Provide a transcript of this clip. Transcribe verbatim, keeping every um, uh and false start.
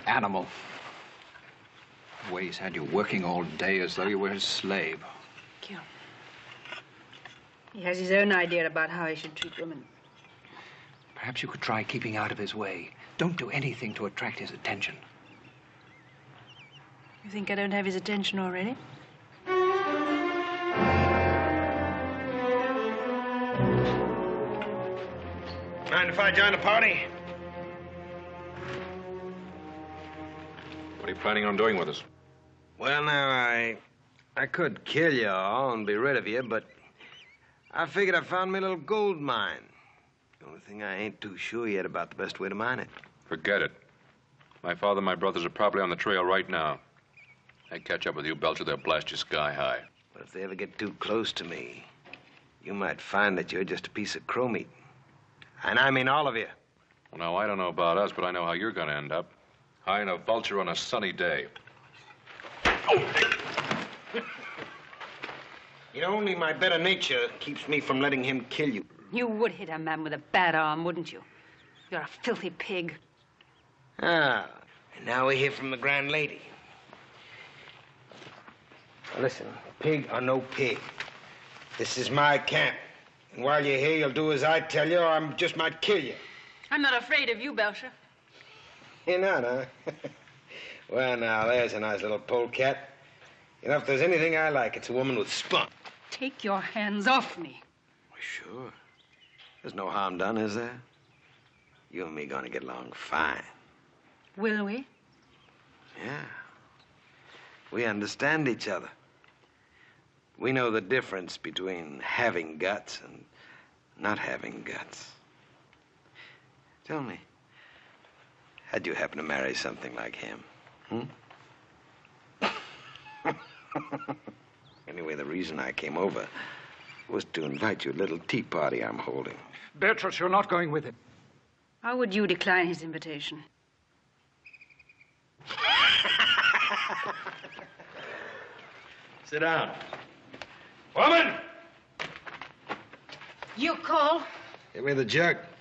animal. The way he's had you working all day as though you were his slave. Thank you. He has his own idea about how he should treat women. Perhaps you could try keeping out of his way. Don't do anything to attract his attention. You think I don't have his attention already? Mind if I join the party? What are you planning on doing with us? Well, now, I... I could kill you all and be rid of you, but I figured I found me a little gold mine. The only thing I ain't too sure yet about the best way to mine it. Forget it. My father and my brothers are probably on the trail right now. They catch up with you, Belcher, they'll blast you sky high. But if they ever get too close to me, you might find that you're just a piece of crow meat. And I mean all of you. Well, now, I don't know about us, but I know how you're going to end up. High in a vulture on a sunny day. You know, only my better nature keeps me from letting him kill you. You would hit a man with a bad arm, wouldn't you? You're a filthy pig. Ah, and now we hear from the grand lady. Now listen, pig or no pig, this is my camp. And while you're here, you'll do as I tell you, or I just might kill you. I'm not afraid of you, Belcher. You're not, huh? Well, now, there's a nice little polecat. You know, if there's anything I like, it's a woman with spunk. Take your hands off me. Well, sure. There's no harm done, is there? You and me gonna get along fine. Will we? Yeah. We understand each other. We know the difference between having guts and not having guts. Tell me, how'd you happen to marry something like him? Hmm? Anyway, the reason I came over was to invite you to a little tea party I'm holding. Beatrice, you're not going with him. How would you decline his invitation? Sit down. Woman! You call? Give me the jug.